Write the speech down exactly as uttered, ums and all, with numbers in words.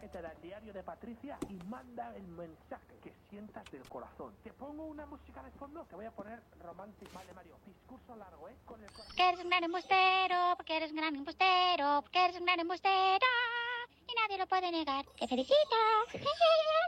métete al diario de Patricia y manda el mensaje que sientas del corazón. Te pongo una música de fondo, te voy a poner romántico. Vale, Mario, discurso largo, ¿eh? Con el corazón. Porque eres un gran embustero, porque eres un gran embustero, porque eres un gran embustero y nadie lo puede negar. ¡Te felicito!